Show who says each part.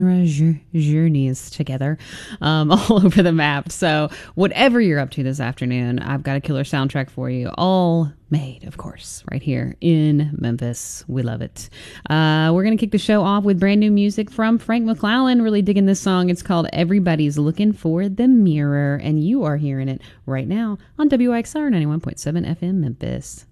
Speaker 1: journeys together all over the map. So whatever you're up to this afternoon, I've got a killer soundtrack for you, all made, of course, right here in Memphis. We love it. We're going to kick the show off with brand new music from Frank McClellan. Really digging this song. It's called Everybody's Looking for the Mirror, and you are hearing it right now on WXR 91.7 FM Memphis.